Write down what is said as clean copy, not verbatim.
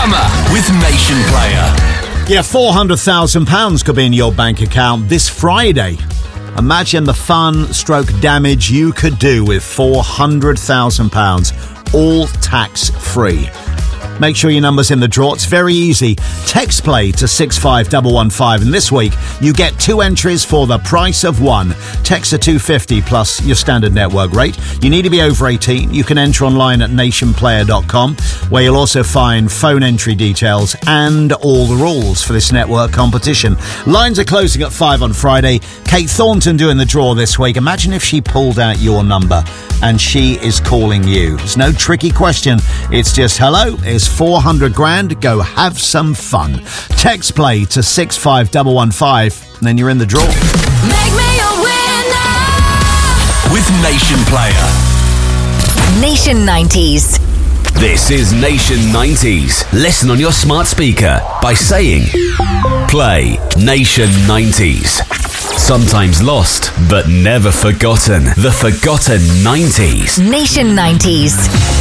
Summer with Nation Player. Yeah, £400,000 could be in your bank account this Friday. Imagine the fun stroke damage you could do with £400,000, all tax-free. Make sure your number's in the draw. It's very easy. Text play to 65115. And this week, you get 2 entries for the price of 1. Text to 250 plus your standard network rate. You need to be over 18. You can enter online at nationplayer.com, where you'll also find phone entry details and all the rules for this network competition. Lines are closing at 5 on Friday. Kate Thornton doing the draw this week. Imagine if she pulled out your number and she is calling you. It's no tricky question. It's just, hello, it's 400 grand. Go have some fun. Text play to 65115 and then you're in the draw. Make me a winner With Nation Player. Nation 90s. This is Nation 90s. Listen on your smart speaker by saying Play Nation 90s. Sometimes lost, but never forgotten. The forgotten 90s. Nation 90s.